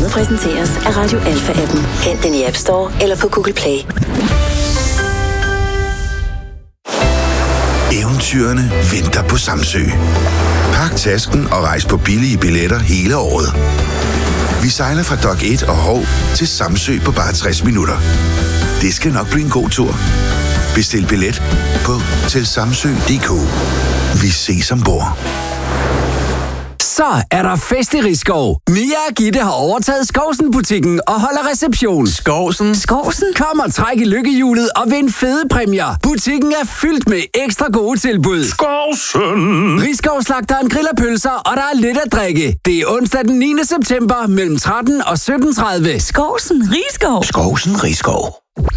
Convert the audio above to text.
Programmet præsenteres af Radio Alpha-appen. Hent den i App Store eller på Google Play. Eventyrene venter på Samsø. Pak tasken og rejs på billige billetter hele året. Vi sejler fra Dock 1 og Hov til Samsø på bare 60 minutter. Det skal nok blive en god tur. Bestil billet på tilsamsø.dk. Vi ses ombord. Så er der fest i Risskov. Mia og Gitte har overtaget Skovsen-butikken og holder reception. Skovsen? Kom og træk i lykkehjulet og vind fede præmier. Butikken er fyldt med ekstra gode tilbud. Skovsen! Risskov slagteren griller pølser, og der er lidt at drikke. Det er onsdag den 9. september mellem 13 og 17.30. Skovsen Risskov. Skovsen Risskov.